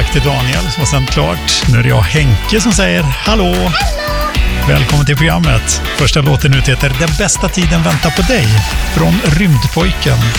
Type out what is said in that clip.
tack till Daniel som har sänt klart. Nu är det jag, Henke, som säger hallå. Välkommen till programmet. Första låten ut heter Den bästa tiden väntar på dig från Rymdpojken.